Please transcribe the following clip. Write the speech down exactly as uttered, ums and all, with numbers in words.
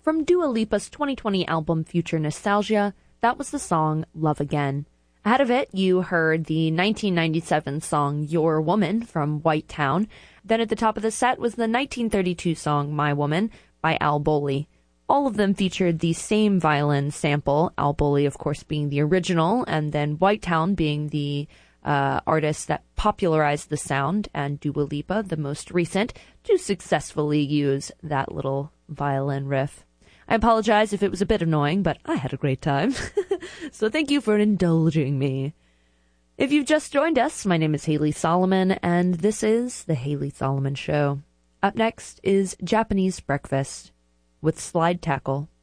From Dua Lipa's twenty twenty album Future Nostalgia, that was the song Love Again. Ahead of it, you heard the nineteen ninety-seven song Your Woman from White Town. Then at the top of the set was the nineteen thirty-two song My Woman by Al Bowlly. All of them featured the same violin sample, Al Bowlly, of course, being the original, and then White Town being the uh, artist that popularized the sound, and Dua Lipa, the most recent, to successfully use that little violin riff. I apologize if it was a bit annoying, but I had a great time. So thank you for indulging me. If you've just joined us, my name is Haley Solomon, and this is The Haley Solomon Show. Up next is Japanese Breakfast with Slide Tackle.